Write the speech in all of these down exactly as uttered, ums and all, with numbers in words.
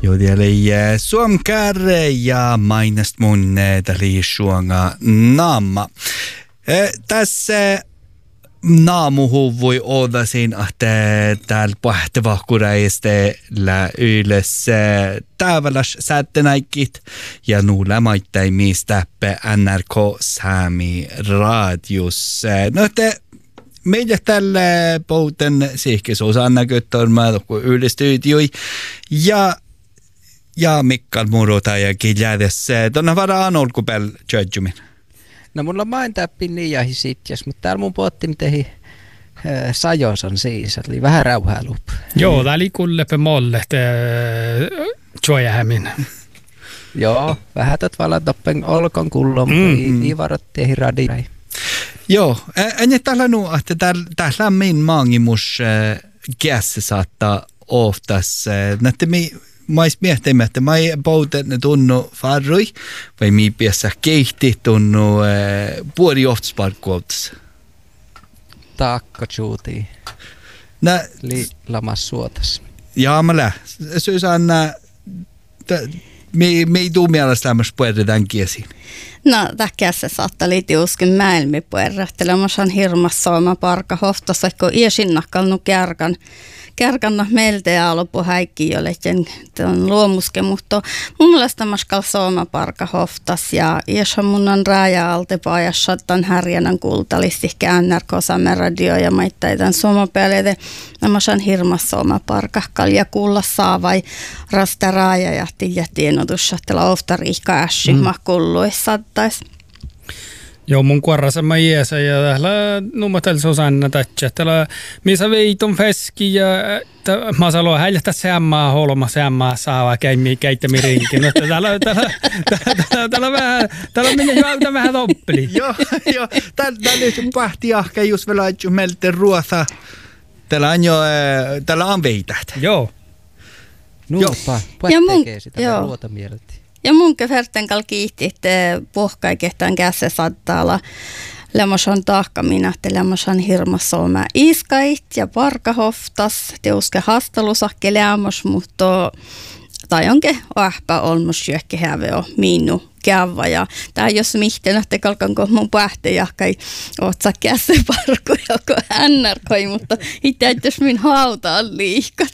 Joudeli suomkärre ja mainest mun täli suonga naama. Tässä naamuhu voi olla siinä, että täällä pahtevahkuräisteellä yleensä täväläs säättänäikit ja nuulla maittain mistä N R K Sami radios. No te meillä tällä pouten sihkisuusan näköttormaa yli studioi ja ja Mikkal Murota ja Kiljädes. Tuonne varaan olkupäällä judgemin. No mulla on main täppin niin ja hisitjas, mutta täällä mun potti tehi äh, sajos on siis, eli vähän rauhailup. Joo, tää oli kullepe molle, te tjoajähämin. Joo, vähän tot valan toppen olkon kullon, mutta mm-hmm. ei varot tehi radirai. Joo, en täällä nu, että täällä min maangimus kässä saattaa oftas, näette mi mais miehtimme, että mä ei pouten tunnu farrui, vai mi piessä keihti tunnu äh, puoli oftsparkkuotas. Taakka tjuutii. Nä Li lamas suotas. Jaa, mä lää. Susanna, me, me ei tuu mielestä lämmäs puhuta tämän kiesiin. No, tähkässä saattaa liiti uskin mäelmi puhuta. Mä saan hirmas soima parka hoftassa, kun iesinnakkalnu kärkan. Kärkanna meiltä ja lopu häikki jolle on luomuske, mutta mun mielestä mä skal soima parka hoftas ja iesä mun on raja alte paajassa tämän härjänän kultalisti N R K Same radio ja maittaitan somapeleide. Mä saan hirmas soima parka kalja kuulla saa vai rasta raja ja tiedä tienotussa, että ofta riikka ässi mm. mä kulluis sattais. Joo, mun kuorrassa mä iäsä ja täällä nummatel Susanna tätsä. Täällä missä veiton feski ja mä sanon häljätä sämmää holma sämmää saava käimi käittämi rinkin. No, täällä täällä täällä täällä vähän täällä minä juolta vähän toppeli. Joo, joo. Täällä nyt pahti ahka just vielä että meiltä ruosa. Täällä on jo täällä on veität. Joo. Nuuppa, puhet tekee sitä ruota mieltä. Ja mun keferten kal kiihti, että pohkai kehtään kässä saattaa olla lämmösen tahka minä, että lämmösen hirmas sooma iskait ja parkahoftas, teuske hastelusakke lämmös, mutta tai onke ahpa olmus syökki häve on minun kävä. Ja tää jos mihten, että kalkanko mun pähtejahkai otsa kässä parku, joko N R K, mutta itse jos min hauta on liikat.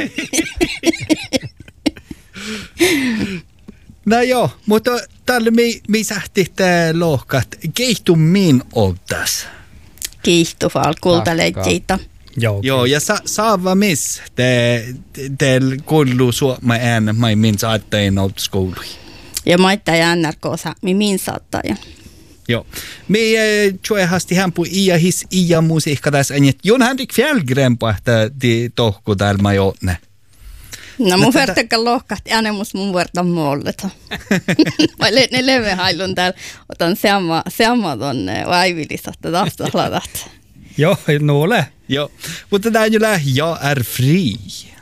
No joo, mutta täällä me, me sähti tää lohkat. Keihtu min oltas? Keihtu vaan kultaleitteitä. Joo, joo, ja sa, saava miss te, te kuuluu suoma ään, mä min saattain oltu skoului. Ja mä itse N R K Sami min saattain. Joo. Me tjoehasti hämpu ia his ia musiikka tässä enjet. Jon Henrik Fjällgren pohtaa di tohku täällä mä jootne. No mun vertakka lohkahti äänemus mun vertan muolleta. Mä ne levehailun täällä, otan seamma, seamma tonne vaivilisasta taas ladat. Joo, no ole. Joo, mutta tää on jo lähe, jag är fri.